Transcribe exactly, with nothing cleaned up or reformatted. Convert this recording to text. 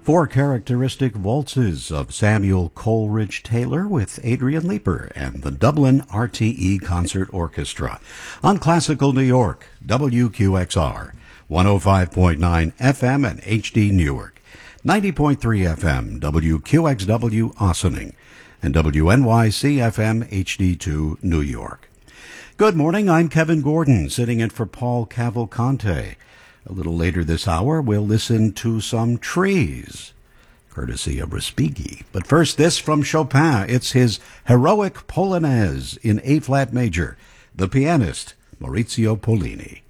Four characteristic waltzes of Samuel Coleridge Taylor with Adrian Leeper and the Dublin R T E Concert Orchestra on Classical New York, W Q X R, one oh five point nine F M and H D Newark, ninety point three F M, W Q X W Ossining, and W N Y C F M H D two New York. Good morning, I'm Kevin Gordon, sitting in for Paul Cavalcante. A little later this hour, we'll listen to some trees, courtesy of Respighi. But first, this from Chopin. It's his Heroic Polonaise in A-flat major, the pianist Maurizio Pollini.